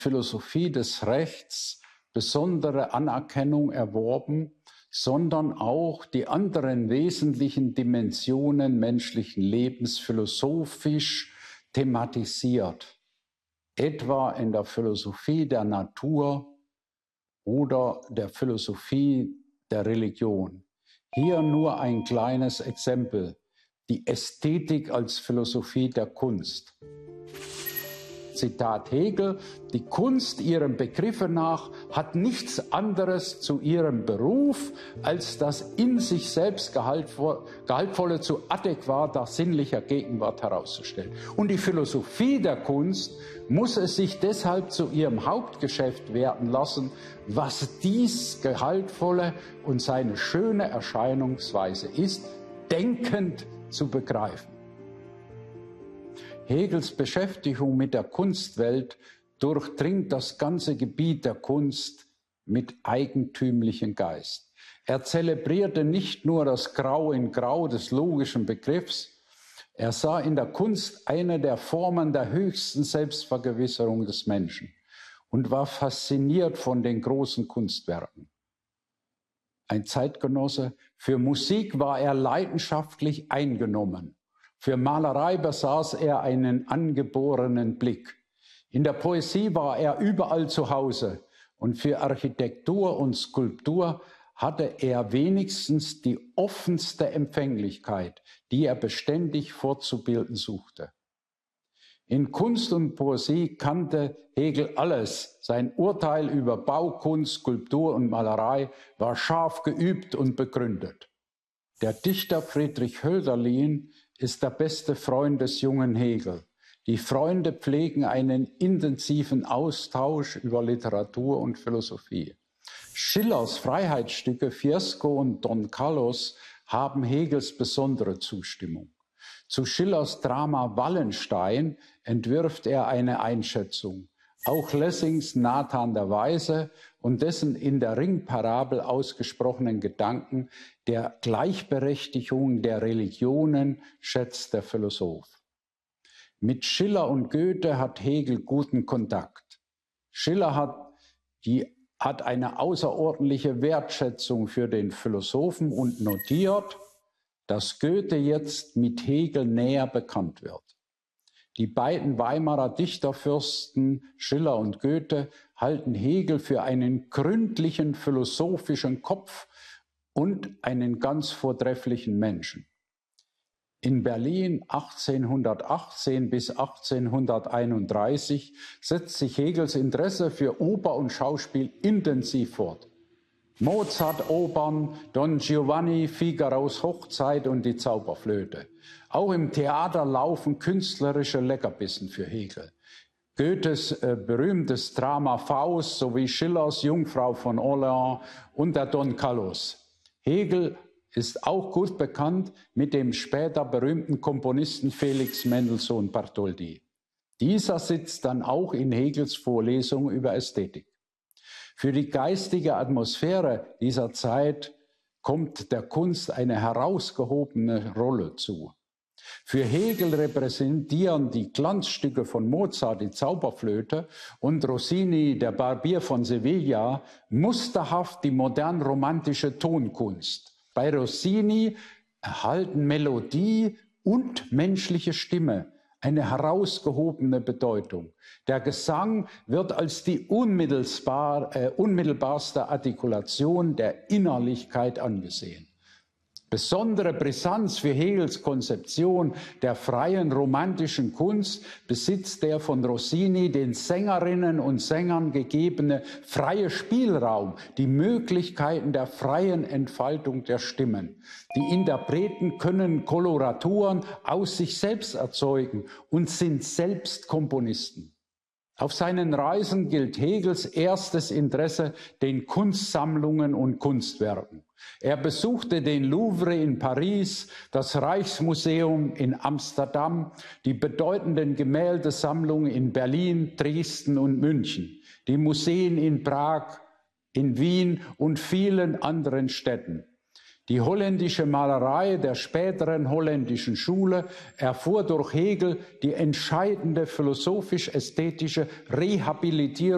Philosophie des Rechts besondere Anerkennung erworben, sondern auch die anderen wesentlichen Dimensionen menschlichen Lebens philosophisch thematisiert, etwa in der Philosophie der Natur oder der Philosophie der Religion. Hier nur ein kleines Exempel: die Ästhetik als Philosophie der Kunst. Zitat Hegel: Die Kunst ihrem Begriffe nach hat nichts anderes zu ihrem Beruf, als das in sich selbst Gehaltvolle zu adäquater sinnlicher Gegenwart herauszustellen. Und die Philosophie der Kunst muss es sich deshalb zu ihrem Hauptgeschäft werden lassen, was dies Gehaltvolle und seine schöne Erscheinungsweise ist, denkend zu begreifen. Hegels Beschäftigung mit der Kunstwelt durchdringt das ganze Gebiet der Kunst mit eigentümlichem Geist. Er zelebrierte nicht nur das Grau in Grau des logischen Begriffs, er sah in der Kunst eine der Formen der höchsten Selbstvergewisserung des Menschen und war fasziniert von den großen Kunstwerken. Ein Zeitgenosse, für Musik war er leidenschaftlich eingenommen. Für Malerei besaß er einen angeborenen Blick. In der Poesie war er überall zu Hause und für Architektur und Skulptur hatte er wenigstens die offenste Empfänglichkeit, die er beständig vorzubilden suchte. In Kunst und Poesie kannte Hegel alles. Sein Urteil über Baukunst, Skulptur und Malerei war scharf geübt und begründet. Der Dichter Friedrich Hölderlin ist der beste Freund des jungen Hegel. Die Freunde pflegen einen intensiven Austausch über Literatur und Philosophie. Schillers Freiheitsstücke Fiesco und Don Carlos haben Hegels besondere Zustimmung. Zu Schillers Drama Wallenstein entwirft er eine Einschätzung. Auch Lessings Nathan der Weise und dessen in der Ringparabel ausgesprochenen Gedanken der Gleichberechtigung der Religionen schätzt der Philosoph. Mit Schiller und Goethe hat Hegel guten Kontakt. Schiller hat eine außerordentliche Wertschätzung für den Philosophen und notiert, dass Goethe jetzt mit Hegel näher bekannt wird. Die beiden Weimarer Dichterfürsten Schiller und Goethe halten Hegel für einen gründlichen philosophischen Kopf und einen ganz vortrefflichen Menschen. In Berlin 1818 bis 1831 setzt sich Hegels Interesse für Oper und Schauspiel intensiv fort. Mozart-Opern, Don Giovanni, Figaros Hochzeit und die Zauberflöte. Auch im Theater laufen künstlerische Leckerbissen für Hegel. Goethes berühmtes Drama Faust sowie Schillers Jungfrau von Orleans und der Don Carlos. Hegel ist auch gut bekannt mit dem später berühmten Komponisten Felix Mendelssohn Bartholdy. Dieser sitzt dann auch in Hegels Vorlesung über Ästhetik. Für die geistige Atmosphäre dieser Zeit kommt der Kunst eine herausgehobene Rolle zu. Für Hegel repräsentieren die Glanzstücke von Mozart, die Zauberflöte, und Rossini, der Barbier von Sevilla, musterhaft die modern-romantische Tonkunst. Bei Rossini erhalten Melodie und menschliche Stimme eine herausgehobene Bedeutung. Der Gesang wird als die unmittelbarste Artikulation der Innerlichkeit angesehen. Besondere Brisanz für Hegels Konzeption der freien romantischen Kunst besitzt der von Rossini den Sängerinnen und Sängern gegebene freie Spielraum, die Möglichkeiten der freien Entfaltung der Stimmen. Die Interpreten können Koloraturen aus sich selbst erzeugen und sind selbst Komponisten. Auf seinen Reisen gilt Hegels erstes Interesse den Kunstsammlungen und Kunstwerken. Er besuchte den Louvre in Paris, das Rijksmuseum in Amsterdam, die bedeutenden Gemäldesammlungen in Berlin, Dresden und München, die Museen in Prag, in Wien und vielen anderen Städten. Die holländische Malerei der späteren holländischen Schule erfuhr durch Hegel die entscheidende philosophisch-ästhetische Rehabilitierung